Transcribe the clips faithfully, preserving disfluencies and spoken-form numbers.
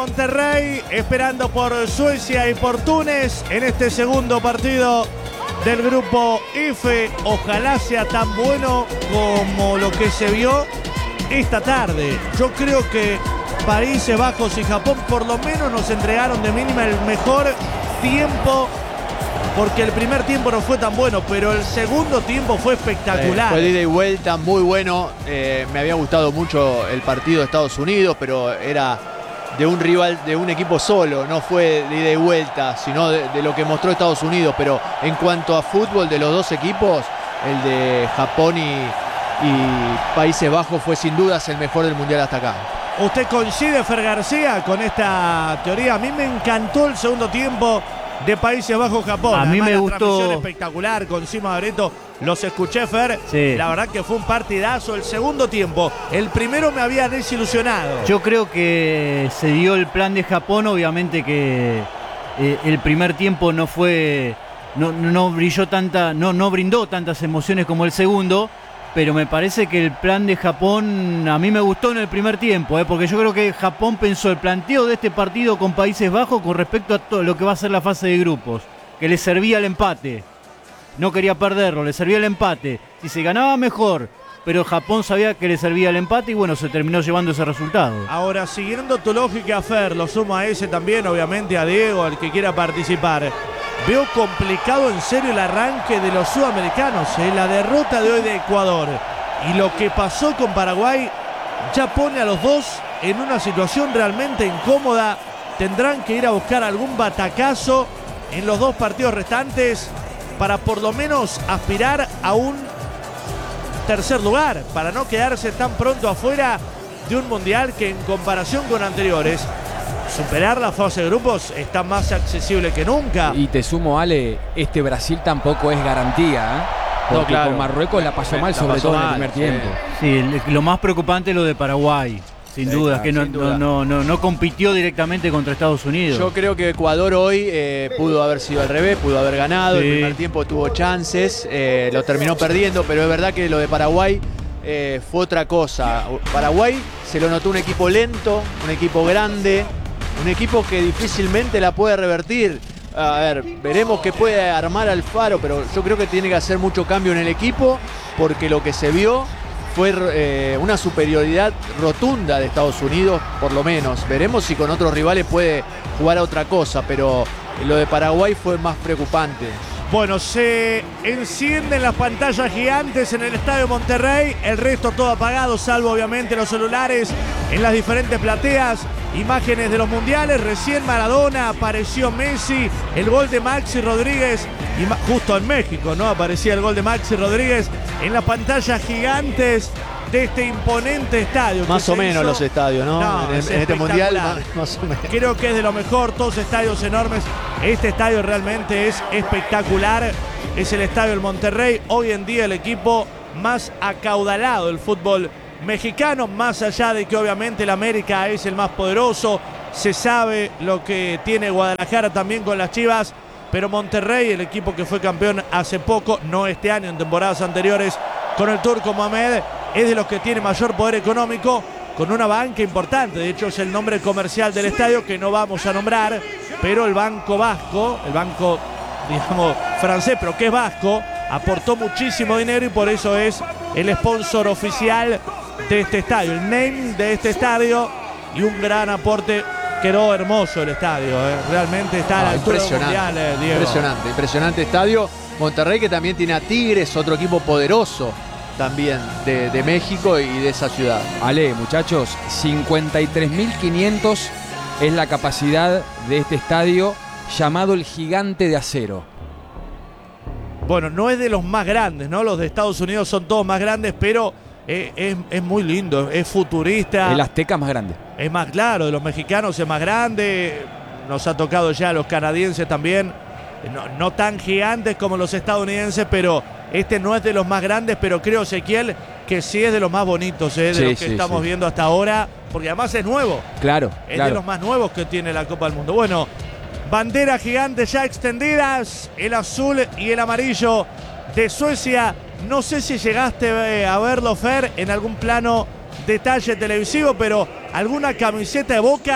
Monterrey esperando por Suecia y por Túnez en este segundo partido del grupo F. Ojalá sea tan bueno como lo que se vio esta tarde. Yo creo que Países Bajos y Japón por lo menos nos entregaron de mínima el mejor tiempo, porque el primer tiempo no fue tan bueno, pero el segundo tiempo fue espectacular. Eh, fue de ida y vuelta, muy bueno. Eh, me había gustado mucho el partido de Estados Unidos, pero era de un rival, de un equipo solo, no fue de ida y vuelta, sino de, de lo que mostró Estados Unidos. Pero en cuanto a fútbol de los dos equipos, el de Japón y, y Países Bajos fue sin dudas el mejor del Mundial hasta acá. ¿Usted coincide, Fer García, con esta teoría? A mí me encantó el segundo tiempo de Países Bajos-Japón. A mí Además, me la gustó. transmisión espectacular con Sima Bareto. Los escuché, Fer. Sí. La verdad que fue un partidazo el segundo tiempo. El primero me había desilusionado. Yo creo que se dio el plan de Japón, obviamente que eh, el primer tiempo no fue, no, no brilló tanta, no, no brindó tantas emociones como el segundo, pero me parece que el plan de Japón a mí me gustó en el primer tiempo, eh, porque yo creo que Japón pensó el planteo de este partido con Países Bajos con respecto a todo lo que va a ser la fase de grupos, que le servía el empate. No quería perderlo, le servía el empate. Si se ganaba mejor, pero Japón sabía que le servía el empate y bueno, se terminó llevando ese resultado. Ahora, siguiendo tu lógica, Fer, lo sumo a ese también, obviamente a Diego, al que quiera participar. Veo complicado en serio el arranque de los sudamericanos, ¿eh? La derrota de hoy de Ecuador y lo que pasó con Paraguay ya pone a los dos en una situación realmente incómoda. Tendrán que ir a buscar algún batacazo en los dos partidos restantes para por lo menos aspirar a un tercer lugar, para no quedarse tan pronto afuera de un mundial que en comparación con anteriores, superar la fase de grupos está más accesible que nunca. Y te sumo, Ale, este Brasil tampoco es garantía, ¿eh? Porque No, claro. con Marruecos la pasó mal, La sobre pasó todo en el mal, primer sí. tiempo. Sí, el- lo más preocupante es lo de Paraguay, sin Sí, duda, claro, que no, sin duda. no, no, no, no compitió directamente contra Estados Unidos. Yo creo que Ecuador hoy eh, pudo haber sido al revés, pudo haber ganado. Sí. El primer tiempo tuvo chances, eh, lo terminó perdiendo, pero es verdad que lo de Paraguay eh, fue otra cosa. Paraguay se lo notó un equipo lento, un equipo grande, un equipo que difícilmente la puede revertir. A ver, veremos qué puede armar Alfaro, pero yo creo que tiene que hacer mucho cambio en el equipo, porque lo que se vio fue eh, una superioridad rotunda de Estados Unidos, por lo menos. Veremos si con otros rivales puede jugar a otra cosa, pero lo de Paraguay fue más preocupante. Bueno, se encienden las pantallas gigantes en el Estadio Monterrey, el resto todo apagado, salvo obviamente los celulares en las diferentes plateas. Imágenes de los mundiales, recién Maradona, apareció Messi, el gol de Maxi Rodríguez, y ma- justo en México, ¿no? Aparecía el gol de Maxi Rodríguez en las pantallas gigantes de este imponente estadio. Más que o se menos hizo- los estadios, ¿no? No, en, es en este mundial, espectacular. más o menos. Creo que es de lo mejor, todos estadios enormes. Este estadio realmente es espectacular. Es el estadio del Monterrey. Hoy en día el equipo más acaudalado del fútbol mexicano, más allá de que obviamente el América es el más poderoso. Se sabe lo que tiene Guadalajara también con las Chivas. Pero Monterrey, el equipo que fue campeón hace poco, no este año, en temporadas anteriores, con el Turco Mohamed, es de los que tiene mayor poder económico, con una banca importante. De hecho, es el nombre comercial del estadio que no vamos a nombrar, pero el Banco Vasco, el banco, digamos, francés, pero que es vasco, aportó muchísimo dinero y por eso es el sponsor oficial de este estadio, el name de este estadio, y un gran aporte. Quedó hermoso el estadio, ¿eh? Realmente está a la Ah, altura del impresionante, mundial, eh, Diego. impresionante, impresionante estadio. Monterrey, que también tiene a Tigres, otro equipo poderoso también de, de México y de esa ciudad. Ale, muchachos, cincuenta y tres mil quinientos es la capacidad de este estadio llamado el Gigante de Acero. Bueno, no es de los más grandes, ¿no? Los de Estados Unidos son todos más grandes, pero es, es, es muy lindo, es futurista. El Azteca más grande. Es más claro, de los mexicanos es más grande. Nos ha tocado ya a los canadienses también. No, no tan gigantes como los estadounidenses, pero este no es de los más grandes, pero creo, Ezequiel, que sí es de los más bonitos, ¿eh? De Sí, los que sí, estamos sí. viendo hasta ahora, porque además es nuevo. Claro, Es claro. de los más nuevos que tiene la Copa del Mundo. Bueno, banderas gigantes ya extendidas, el azul y el amarillo de Suecia. No sé si llegaste eh, a verlo, Fer, en algún plano detalle televisivo, pero alguna camiseta de Boca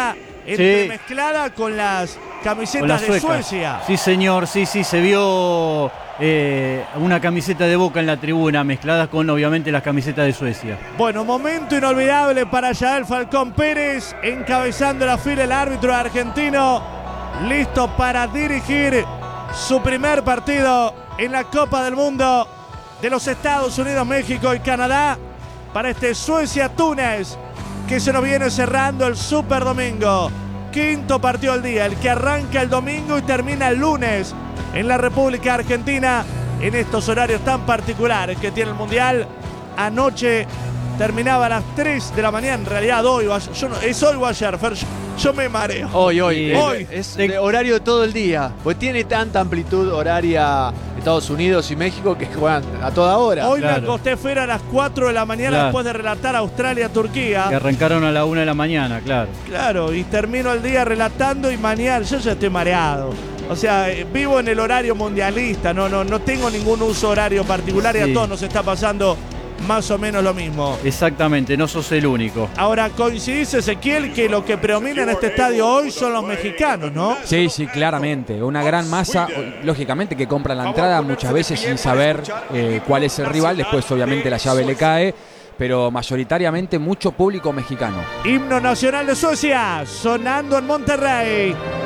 entremezclada con las camisetas Con la de sueca. Suecia. Sí, señor, sí, sí, se vio eh, una camiseta de Boca en la tribuna, mezcladas con obviamente las camisetas de Suecia. Bueno, momento inolvidable para Yael Falcón Pérez, encabezando la fila el árbitro argentino, listo para dirigir su primer partido en la Copa del Mundo de los Estados Unidos, México y Canadá, para este Suecia-Túnez, que se nos viene cerrando el Super Domingo. Quinto partido del día, el que arranca el domingo y termina el lunes en la República Argentina, en estos horarios tan particulares que tiene el Mundial. Anoche terminaba a las tres de la mañana, en realidad hoy, yo no, es hoy o ayer, Fer, yo, yo me mareo. Hoy, hoy. Sí. Es, Hoy. es de horario todo el día. Pues tiene tanta amplitud horaria Estados Unidos y México que juegan a toda hora. Hoy Claro. me acosté fuera a las cuatro de la mañana Claro. después de relatar Australia-Turquía. Que arrancaron a la una de la mañana, claro. Claro, y termino el día relatando y mañana yo ya estoy mareado. O sea, eh, vivo en el horario mundialista, no, no, no tengo ningún uso horario particular y a Sí. todos nos está pasando más o menos lo mismo. Exactamente, no sos el único. Ahora, coincidís, Ezequiel, que lo que predomina en este estadio hoy son los mexicanos, ¿no? Sí, sí, claramente. Una gran masa, lógicamente que compran la entrada muchas veces sin saber eh, cuál es el rival, después obviamente la llave le cae, pero mayoritariamente mucho público mexicano. Himno nacional de Suecia, sonando en Monterrey.